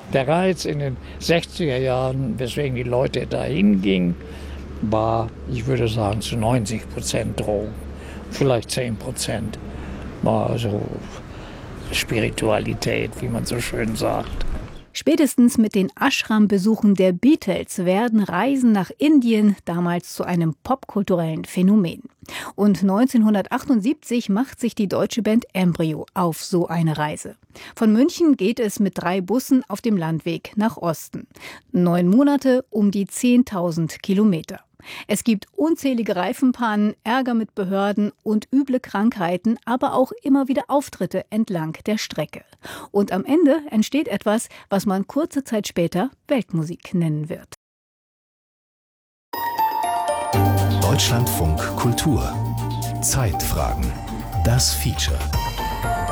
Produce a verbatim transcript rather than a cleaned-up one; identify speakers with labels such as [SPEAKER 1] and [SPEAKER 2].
[SPEAKER 1] Der Reiz in den sechziger Jahren, weswegen die Leute dahin gingen, war, ich würde sagen, zu neunzig Prozent Drogen, vielleicht zehn Prozent war so Spiritualität, wie man so schön sagt.
[SPEAKER 2] Spätestens mit den Ashram-Besuchen der Beatles werden Reisen nach Indien damals zu einem popkulturellen Phänomen. Und neunzehnhundertachtundsiebzig macht sich die deutsche Band Embryo auf so eine Reise. Von München geht es mit drei Bussen auf dem Landweg nach Osten. Neun Monate, um die zehntausend Kilometer. Es gibt unzählige Reifenpannen, Ärger mit Behörden und üble Krankheiten, aber auch immer wieder Auftritte entlang der Strecke. Und am Ende entsteht etwas, was man kurze Zeit später Weltmusik nennen wird.
[SPEAKER 3] Deutschlandfunk Kultur. Zeitfragen. Das Feature.